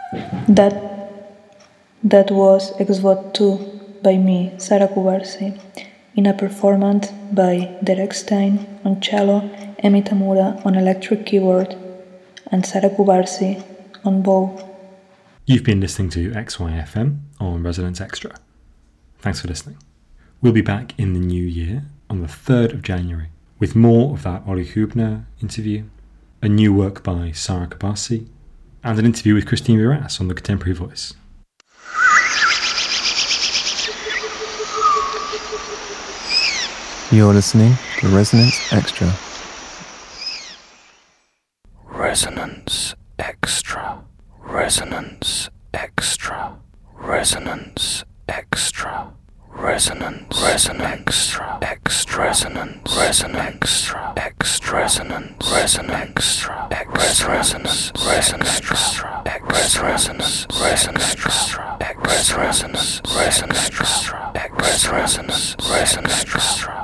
That was Exvod 2 by me, Sara Kubarsi, in a performance by Derek Stein on cello, Emi Tamura on electric keyboard, and Sara Kubarsi on bow. You've been listening to XYFM on Resonance Extra. Thanks for listening. We'll be back in the new year on the 3rd of January with more of that Ollie Hubner interview, a new work by Sara Kubarsi, and an interview with Christine Viras on The Contemporary Voice. You're listening to Resonance Extra. Resonance Extra. Resonance Extra. Resonance Extra. Resonance. Extra. Extra. Resonance. Extra. Extra. Resonance. Extra. Resonance. Extra. Resonance. Extra. Resonance. Extra. Resonance. Extra.